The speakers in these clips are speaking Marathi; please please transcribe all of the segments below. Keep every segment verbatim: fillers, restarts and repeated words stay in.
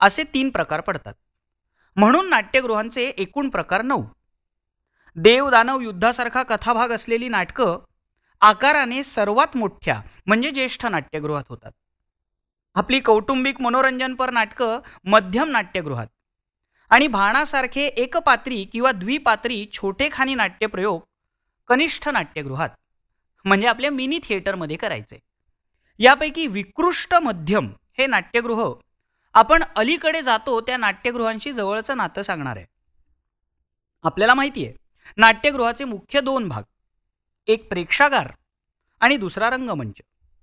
असे तीन प्रकार पडतात. म्हणून नाट्यगृहांचे एकूण प्रकार नऊ. देव दानव युद्धासारखा कथाभाग असलेली नाटकं आकाराने सर्वात मोठ्या म्हणजे ज्येष्ठ नाट्यगृहात होतात. आपली कौटुंबिक मनोरंजनपर नाटकं मध्यम नाट्यगृहात आणि भाणासारखे एकपात्री किंवा द्विपात्री छोटेखानी नाट्यप्रयोग कनिष्ठ नाट्यगृहात म्हणजे आपल्या मिनी थिएटरमध्ये करायचे. यापैकी विकृष्ट मध्यम हे नाट्यगृह आपण अलीकडे जातो त्या नाट्यगृहांशी जवळचं नातं सांगणार आहे. आपल्याला माहिती आहे नाट्यगृहाचे मुख्य दोन भाग, एक प्रेक्षागार आणि दुसरा रंगमंच.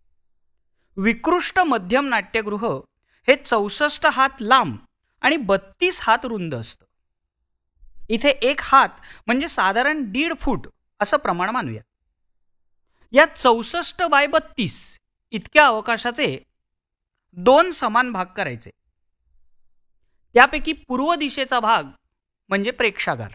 विकृष्ट मध्यम नाट्यगृह हे चौसष्ट हात लांब आणि बत्तीस हात रुंद असतं. इथे एक हात म्हणजे साधारण दीड फूट असं प्रमाण मानूया. या चौसष्ट बाय बत्तीस इतक्या अवकाशाचे दोन समान भाग करायचे. त्यापैकी पूर्व दिशेचा भाग म्हणजे प्रेक्षागार.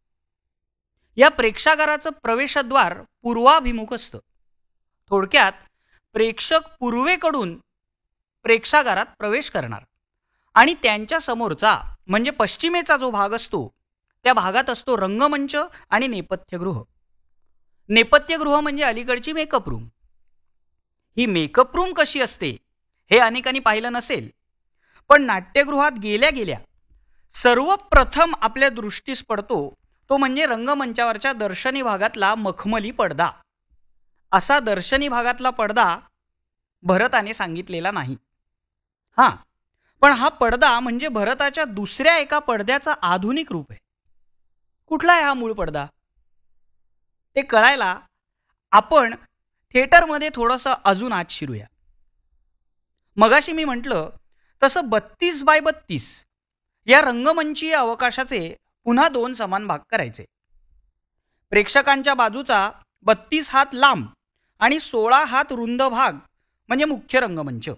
या प्रेक्षागाराचं प्रवेशद्वार पूर्वाभिमुख असतं. थोडक्यात प्रेक्षक पूर्वेकडून प्रेक्षागारात प्रवेश करणार आणि त्यांच्या समोरचा म्हणजे पश्चिमेचा जो भाग असतो त्या भागात असतो रंगमंच आणि नेपथ्यगृह. नेपथ्यगृह म्हणजे अलीकडची मेकअप रूम. ही मेकअप रूम कशी असते हे अनेकांनी पाहिलं नसेल, पण नाट्यगृहात गेल्या गेल्या सर्वप्रथम आपल्या दृष्टीस पडतो तो म्हणजे रंगमंचावरच्या दर्शनी भागातला मखमली पडदा. असा दर्शनी भागातला पडदा भरताने सांगितलेला नाही. हां, पण हा पडदा म्हणजे भरताच्या दुसऱ्या एका पडद्याचा आधुनिक रूप आहे. कुठला आहे हा मूळ पडदा ते कळायला आपण थिएटरमध्ये थोडंसं अजून आत शिरूया. मगाशी मी म्हटलं तसं बत्तीस बाय बत्तीस या रंगमंचीय अवकाशाचे पुन्हा दोन समान भाग करायचे. प्रेक्षकांच्या बाजूचा बत्तीस हात लांब आणि सोळा हात रुंद भाग म्हणजे मुख्य रंगमंच.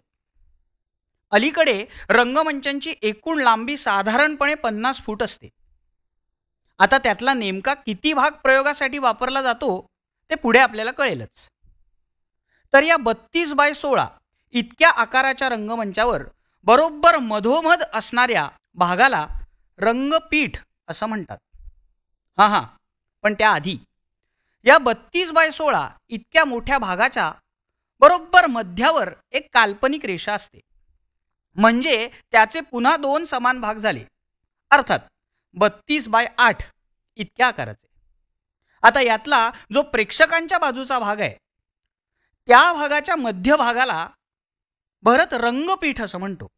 अलीकडे रंगमंचांची एकूण लांबी साधारणपणे पन्नास फूट असते. आता त्यातला नेमका किती भाग प्रयोगासाठी वापरला जातो ते पुढे आपल्याला कळेलच. तर या बत्तीस बाय सोळा इतक्या आकाराच्या रंगमंचावर बरोबर मधोमध असणाऱ्या भागाला रंगपीठ असं म्हणतात. हां हां पण त्याआधी या बत्तीस बाय सोळा इतक्या मोठ्या भागाच्या बरोबर मध्यावर एक काल्पनिक रेषा असते. म्हणजे त्याचे पुन्हा दोन समान भाग झाले, अर्थात बत्तीस बाय आठ इतक्या आकाराचे. आता यातला जो प्रेक्षकांच्या बाजूचा भाग आहे त्या भागाच्या मध्यभागाला भरत रंगपीठ असं म्हणतो.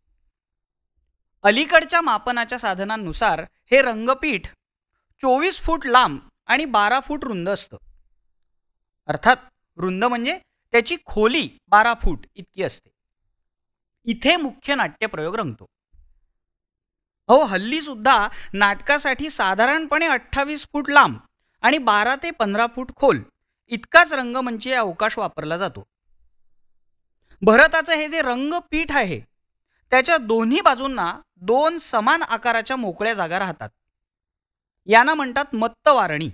अलीकडच्या मापनाच्या साधनांनुसार हे रंगपीठ चोवीस फूट लांब आणि बारा फूट रुंद असतं. अर्थात रुंद म्हणजे त्याची खोली बारा फूट इतकी असते. इथे मुख्य नाट्यप्रयोग रंगतो. अहो हल्ली सुद्धा नाटकासाठी साधारणपणे अठ्ठावीस फूट लांब आणि बारा ते पंधरा फूट खोल इतकाच रंगमंचीय अवकाश वापरला जातो. भरताचं हे जे रंगपीठ आहे त्याच्या दोन्ही बाजूंना दोन समान आकाराच्या मोकळ्या जागा राहतात. यांना म्हणतात मत्तवारणी.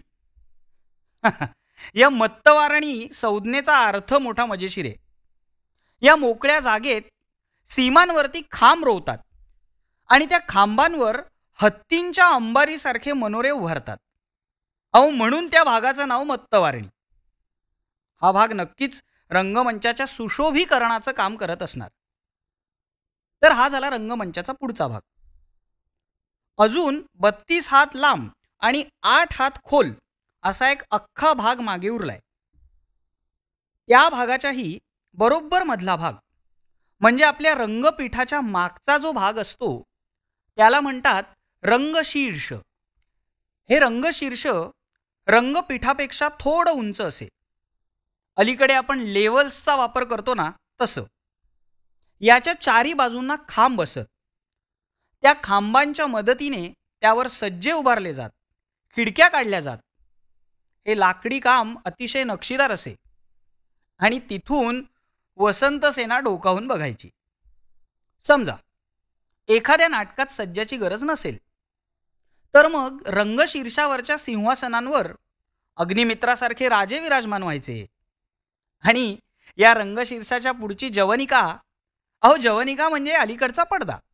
या मत्तवारणी संज्ञेचा अर्थ मोठा मजेशीर आहे. या मोकळ्या जागेत सीमांवरती खांब रोवतात आणि त्या खांबांवर हत्तींच्या अंबारीसारखे मनोरे उभारतात. अहो म्हणून त्या भागाचं नाव मत्तवारणी. हा भाग नक्कीच रंगमंचाच्या सुशोभीकरणाचं काम करत असणार. तर हा झाला रंगमंचाचा पुढचा भाग. अजून बत्तीस हात लांब आणि आठ हात खोल असा एक अख्खा भाग मागे उरलाय. त्या भागाच्याही बरोबर मधला भाग म्हणजे आपल्या रंगपीठाच्या मागचा जो भाग असतो त्याला म्हणतात रंगशीर्ष. हे रंगशीर्ष रंगपीठापेक्षा थोडं उंच असे. अलीकडे आपण लेवल्सचा वापर करतो ना तसं. याच्या चारी बाजूंना खांब असत. त्या खांबांच्या मदतीने त्यावर सज्जे उभारले जात, खिडक्या काढल्या जात. हे लाकडी काम अतिशय नक्षीदार असे आणि तिथून वसंत सेना डोकावून बघायची. समजा एखाद्या नाटकात सज्जाची गरज नसेल तर मग रंगशीर्षावरच्या सिंहासनांवर अग्निमित्रासारखे राजे विराजमान व्हायचे. आणि या रंगशीर्षाच्या पुढची जवनिका, अहो जवनिका म्हणजे अलीकडचा पडदा,